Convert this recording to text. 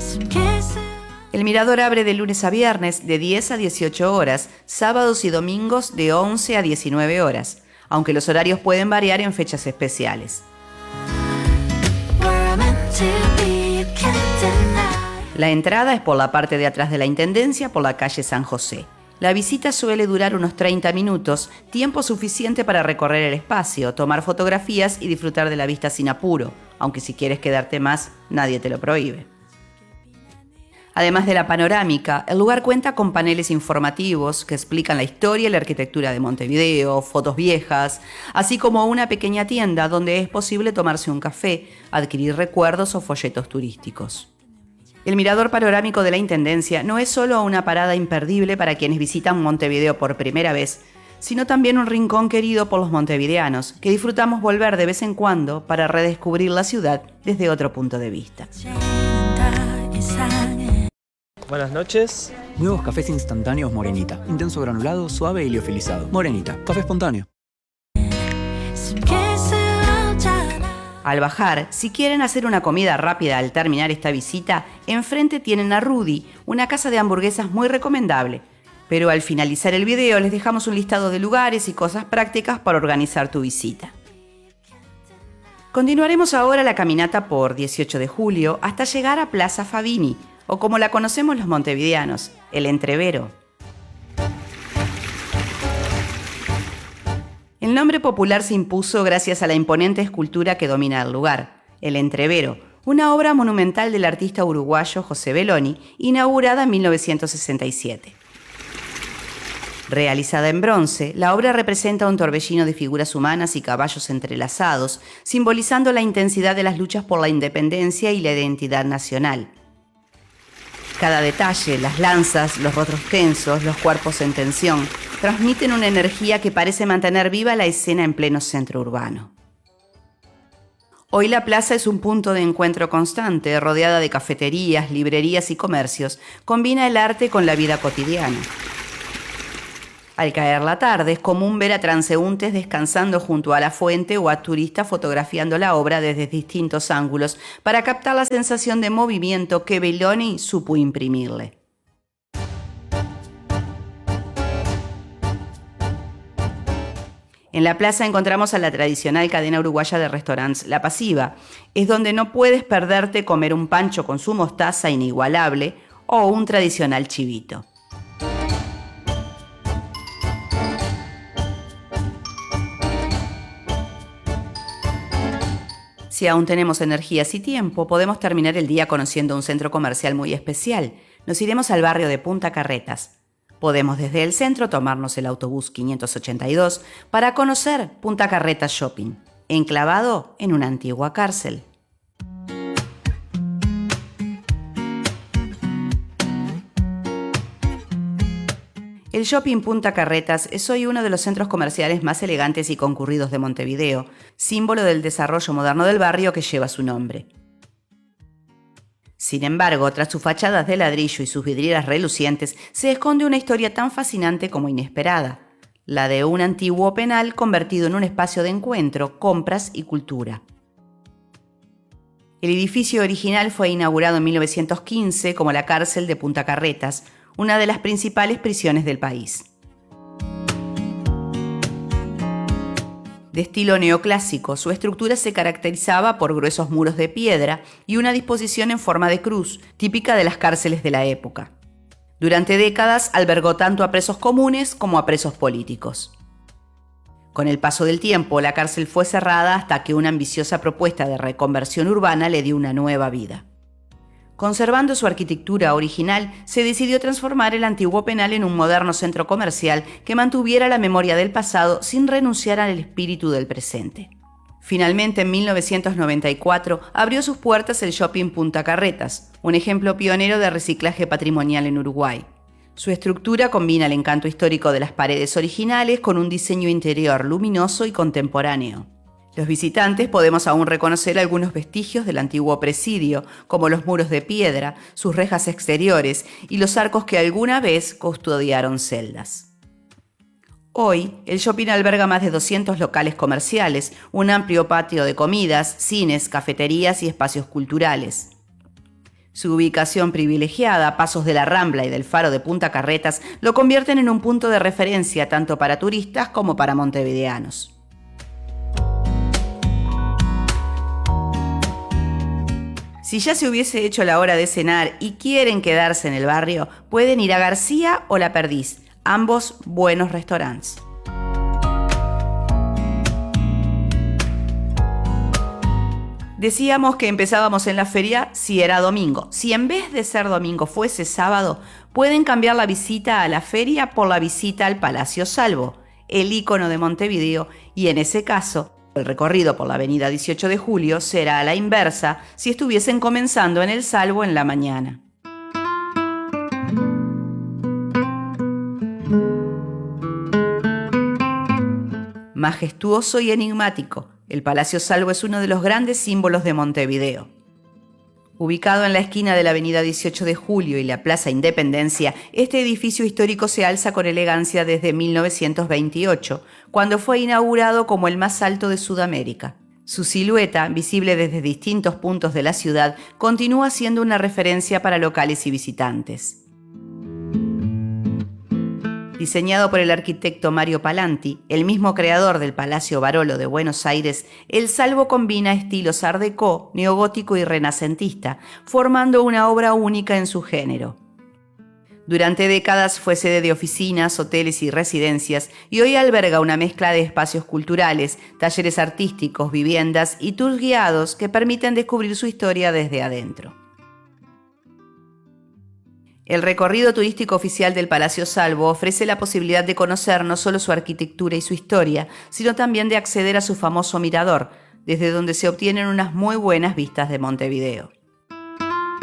El mirador abre de lunes a viernes de 10 a 18 horas, sábados y domingos de 11 a 19 horas, aunque los horarios pueden variar en fechas especiales. La entrada es por la parte de atrás de la Intendencia, por la calle San José. La visita suele durar unos 30 minutos, tiempo suficiente para recorrer el espacio, tomar fotografías y disfrutar de la vista sin apuro, aunque si quieres quedarte más, nadie te lo prohíbe. Además de la panorámica, el lugar cuenta con paneles informativos que explican la historia y la arquitectura de Montevideo, fotos viejas, así como una pequeña tienda donde es posible tomarse un café, adquirir recuerdos o folletos turísticos. El mirador panorámico de la Intendencia no es solo una parada imperdible para quienes visitan Montevideo por primera vez, sino también un rincón querido por los montevideanos, que disfrutamos volver de vez en cuando para redescubrir la ciudad desde otro punto de vista. Buenas noches. Nuevos cafés instantáneos Morenita. Intenso granulado, suave y liofilizado. Morenita, café espontáneo. Al bajar, si quieren hacer una comida rápida al terminar esta visita, enfrente tienen a Rudy, una casa de hamburguesas muy recomendable. Pero al finalizar el video les dejamos un listado de lugares y cosas prácticas para organizar tu visita. Continuaremos ahora la caminata por 18 de julio hasta llegar a Plaza Favini, o como la conocemos los montevideanos, el Entrevero. El nombre popular se impuso gracias a la imponente escultura que domina el lugar, el Entrevero, una obra monumental del artista uruguayo José Belloni, inaugurada en 1967. Realizada en bronce, la obra representa un torbellino de figuras humanas y caballos entrelazados, simbolizando la intensidad de las luchas por la independencia y la identidad nacional. Cada detalle, las lanzas, los rostros tensos, los cuerpos en tensión, transmiten una energía que parece mantener viva la escena en pleno centro urbano. Hoy la plaza es un punto de encuentro constante, rodeada de cafeterías, librerías y comercios. Combina el arte con la vida cotidiana. Al caer la tarde es común ver a transeúntes descansando junto a la fuente o a turistas fotografiando la obra desde distintos ángulos para captar la sensación de movimiento que Belloni supo imprimirle. En la plaza encontramos a la tradicional cadena uruguaya de restaurantes La Pasiva. Es donde no puedes perderte comer un pancho con su mostaza inigualable o un tradicional chivito. Si aún tenemos energías y tiempo, podemos terminar el día conociendo un centro comercial muy especial. Nos iremos al barrio de Punta Carretas. Podemos desde el centro tomarnos el autobús 582 para conocer Punta Carretas Shopping, enclavado en una antigua cárcel. El Shopping Punta Carretas es hoy uno de los centros comerciales más elegantes y concurridos de Montevideo, símbolo del desarrollo moderno del barrio que lleva su nombre. Sin embargo, tras sus fachadas de ladrillo y sus vidrieras relucientes, se esconde una historia tan fascinante como inesperada, la de un antiguo penal convertido en un espacio de encuentro, compras y cultura. El edificio original fue inaugurado en 1915 como la cárcel de Punta Carretas, una de las principales prisiones del país. De estilo neoclásico, su estructura se caracterizaba por gruesos muros de piedra y una disposición en forma de cruz, típica de las cárceles de la época. Durante décadas albergó tanto a presos comunes como a presos políticos. Con el paso del tiempo, la cárcel fue cerrada hasta que una ambiciosa propuesta de reconversión urbana le dio una nueva vida. Conservando su arquitectura original, se decidió transformar el antiguo penal en un moderno centro comercial que mantuviera la memoria del pasado sin renunciar al espíritu del presente. Finalmente, en 1994, abrió sus puertas el Shopping Punta Carretas, un ejemplo pionero de reciclaje patrimonial en Uruguay. Su estructura combina el encanto histórico de las paredes originales con un diseño interior luminoso y contemporáneo. Los visitantes podemos aún reconocer algunos vestigios del antiguo presidio, como los muros de piedra, sus rejas exteriores y los arcos que alguna vez custodiaron celdas. Hoy, el shopping alberga más de 200 locales comerciales, un amplio patio de comidas, cines, cafeterías y espacios culturales. Su ubicación privilegiada, a pasos de la Rambla y del Faro de Punta Carretas, lo convierten en un punto de referencia tanto para turistas como para montevideanos. Si ya se hubiese hecho la hora de cenar y quieren quedarse en el barrio, pueden ir a García o La Perdiz, ambos buenos restaurantes. Decíamos que empezábamos en la feria si era domingo. Si en vez de ser domingo fuese sábado, pueden cambiar la visita a la feria por la visita al Palacio Salvo, el ícono de Montevideo, y en ese caso, el recorrido por la avenida 18 de Julio será a la inversa si estuviesen comenzando en el Salvo en la mañana. Majestuoso y enigmático, el Palacio Salvo es uno de los grandes símbolos de Montevideo. Ubicado en la esquina de la avenida 18 de Julio y la Plaza Independencia, este edificio histórico se alza con elegancia desde 1928, cuando fue inaugurado como el más alto de Sudamérica. Su silueta, visible desde distintos puntos de la ciudad, continúa siendo una referencia para locales y visitantes. Diseñado por el arquitecto Mario Palanti, el mismo creador del Palacio Barolo de Buenos Aires, el Salvo combina estilos art déco, neogótico y renacentista, formando una obra única en su género. Durante décadas fue sede de oficinas, hoteles y residencias, y hoy alberga una mezcla de espacios culturales, talleres artísticos, viviendas y tours guiados que permiten descubrir su historia desde adentro. El recorrido turístico oficial del Palacio Salvo ofrece la posibilidad de conocer no solo su arquitectura y su historia, sino también de acceder a su famoso mirador, desde donde se obtienen unas muy buenas vistas de Montevideo.